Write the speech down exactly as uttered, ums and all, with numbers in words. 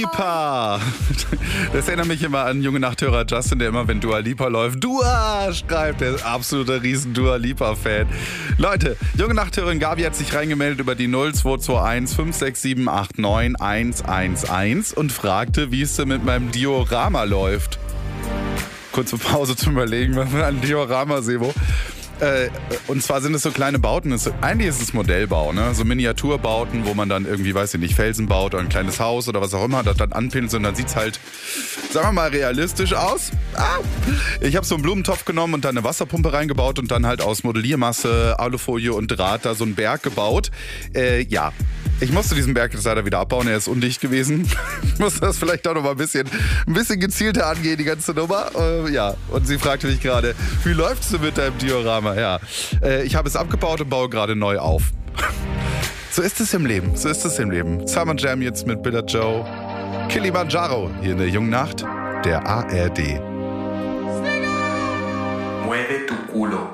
Lipa. Das erinnert mich immer an junge Nachthörer Justin, der immer, wenn Dua Lipa läuft, Dua schreibt, der ist absoluter riesen Dua Lipa-Fan. Leute, junge Nachthörerin Gabi hat sich reingemeldet über die null zwei zwei eins fünf sechs sieben acht neun eins eins eins und fragte, wie es denn mit meinem Diorama läuft. Kurze Pause zum Überlegen, was für ein Diorama, Sebo. Und zwar sind es so kleine Bauten. Eigentlich ist es Modellbau, ne? So Miniaturbauten, wo man dann irgendwie, weiß ich nicht, Felsen baut oder ein kleines Haus oder was auch immer, das dann anpinselt und dann sieht es halt, sagen wir mal, realistisch aus. Ah. Ich habe so einen Blumentopf genommen und dann eine Wasserpumpe reingebaut und dann halt aus Modelliermasse, Alufolie und Draht da so einen Berg gebaut. Äh, ja. Ich musste diesen Berg jetzt leider wieder abbauen, er ist undicht gewesen. Ich musste das vielleicht auch noch mal ein bisschen, ein bisschen gezielter angehen, die ganze Nummer. Äh, ja, und sie fragte mich gerade, wie läuft's denn mit deinem Diorama? Ja, äh, ich habe es abgebaut und baue gerade neu auf. So ist es im Leben, so ist es im Leben. Summer Jam jetzt mit Billa Joe. Kilimanjaro hier in der jungen Nacht der A R D. Mueve tu culo.